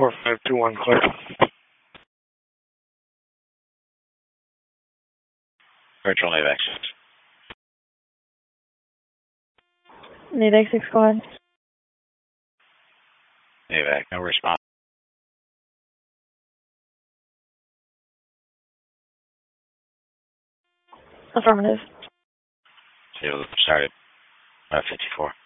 4521 clear. Virtual AVAX. NAVAC 6, go ahead. AVAC, no response. Affirmative. So started 54.